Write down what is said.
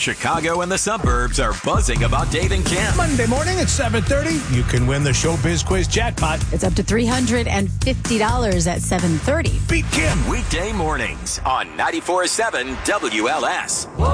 Chicago and the suburbs are buzzing about Dave and Kim. Monday morning at 7:30, you can win the Showbiz Quiz jackpot. It's up to $350 at 7:30. Beat Kim. Weekday mornings on 94.7 WLS.